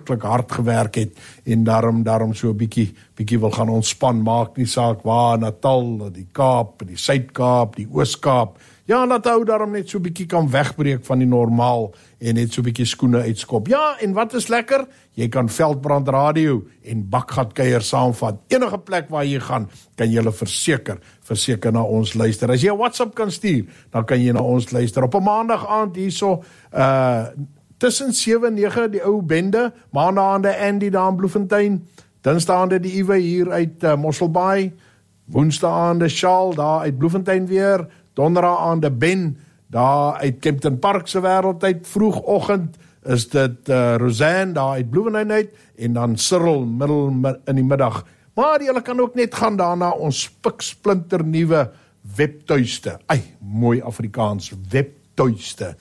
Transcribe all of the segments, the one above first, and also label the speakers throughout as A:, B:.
A: verskriklik hard gewerk het, en daarom so 'n bietjie wil gaan ontspan, maak nie saak waar, Natal, die Kaap, die Suid-Kaap, die Oos-Kaap, ja, laat ou daarom net so 'n bietjie kan wegbreek van die normaal, en net so 'n bietjie skoene uitskop. Ja, en wat is lekker? Jy kan Veldbrand Radio en Bakgat kuier saamvat. Enige plek waar jy gaan, kan jy hulle verseker na ons luister. As jy 'n WhatsApp kan stuur, dan kan jy na ons luister. Op 'n maandag aand hierso, tussen 7 en 9, die ou bende, maandaande Andy daar in Bloemfontein, dinsdaande die Iwe hier uit Mosselbaai, woensdaande Charles daar uit Bloemfontein weer, donderdaande Ben daar uit Kempton Park se wêreldtyd, vroegoggend is dit Roseanne daar uit Bloemfontein uit, en dan Cyril middel in die middag. Maar julle kan ook net gaan daarna ons spiksplinter nuwe webtuiste. Mooi Afrikaans, webtuiste.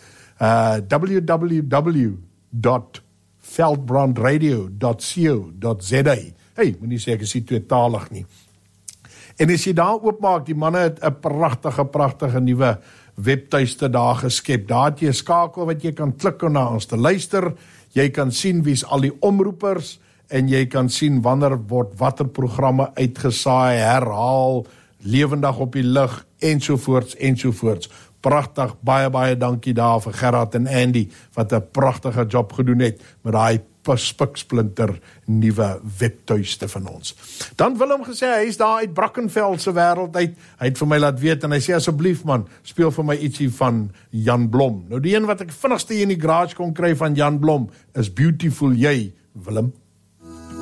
A: www.veldbrandradio.co.za. Moet nie sê ek is nie tweetalig nie. En as jy daar oopmaak, die manne het 'n pragtige nuwe webtuiste daar geskep. Daar het jy 'n skakel wat jy kan klik om na ons te luister. Jy kan sien wie's al die omroepers, en jy kan sien wanneer word watter programme uitgesaai, herhaal, lewendig op die lug, ensovoorts. Pragtig, baie dankie daar vir Gerard en Andy, wat 'n pragtige job gedoen het met daai spiksplinter nuwe webtuiste van ons. Dan Willem gesê, hy is daar uit Brackenfell se wêreld uit. Hy het vir my laat weet, en hy sê asseblief man, speel vir my ietsie van Jan Blom. Nou die een wat ek vinnigste in die garage kon kry van Jan Blom is Beautiful Jy, Willem.